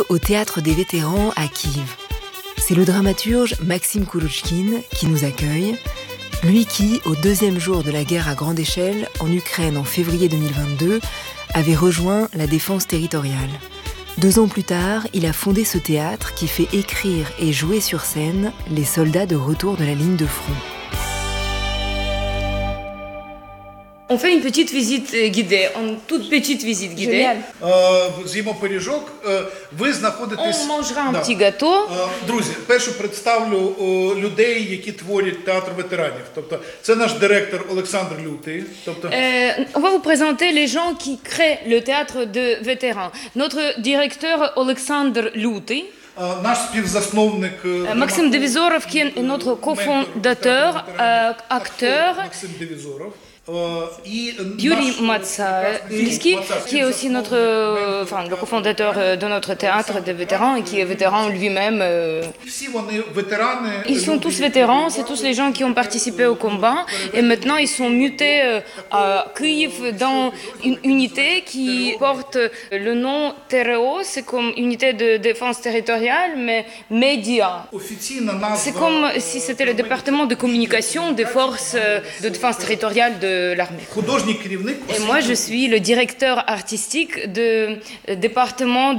au Théâtre des Vétérans à Kiev. C'est le dramaturge Maxime Koulouchkine qui nous accueille. Lui qui, au deuxième jour de la guerre à grande échelle, en Ukraine en février 2022, avait rejoint la défense territoriale. 2 ans plus tard, il a fondé ce théâtre qui fait écrire et jouer sur scène les soldats de retour de la ligne de front. On fait une petite visite guidée, une toute petite visite guidée. З'їмо пиріжок. Ви знаходитесь... On mangera un petit gâteau. Друзі, першу представлю людей, які творять театр ветеранів. Тобто, це наш директор Олександр Лютий. On va vous présenter les gens qui créent le théâtre de vétérans. Notre directeur Alexandre Luty. Наш співзасновник Maxime Devizorov, qui est notre cofondateur, acteur. Максим Девізоров. Yuri Matsalski, qui est aussi le cofondateur de notre théâtre de vétérans et qui est vétéran lui-même. Ils sont tous vétérans, c'est tous les gens qui ont participé au combat et maintenant ils sont mutés à Kiev dans une unité qui porte le nom TRO, c'est comme unité de défense territoriale mais média. C'est comme si c'était le département de communication des forces de défense territoriale de l'armée. Et moi, je suis le directeur artistique du département